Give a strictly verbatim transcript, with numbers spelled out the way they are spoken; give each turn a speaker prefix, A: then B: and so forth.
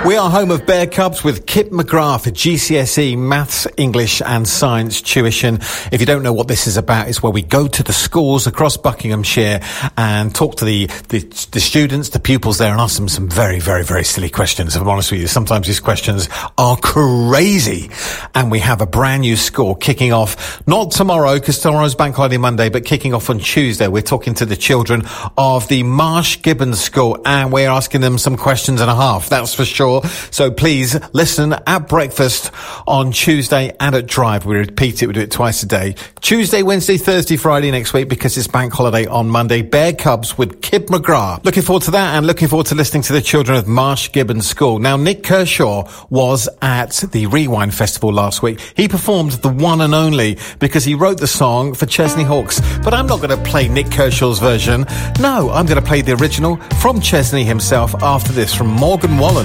A: We are home of Bear Cubs with Kip McGrath for G C S E Maths, English and Science tuition. If you don't know what this is about, it's where we go to the schools across Buckinghamshire and talk to the, the, the students, the pupils there, and ask them some very, very, very silly questions. If I'm honest with you, sometimes these questions are crazy. And we have a brand new school kicking off, not tomorrow, because tomorrow's Bank Holiday Monday, but kicking off on Tuesday. We're talking to the children of the Marsh Gibbons School, and we're asking them some questions and a half, that's for sure. So please listen at breakfast on Tuesday and at Drive. We repeat it, we do it twice a day. Tuesday, Wednesday, Thursday, Friday next week, because it's Bank Holiday on Monday. Bear Cubs with Kip McGrath. Looking forward to that, and looking forward to listening to the children of Marsh Gibbons School. Now, Nick Kershaw was at the Rewind Festival last week. He performed the one and only because he wrote the song for Chesney Hawkes. But I'm not going to play Nick Kershaw's version. No, I'm going to play the original from Chesney himself after this from Morgan Wallen.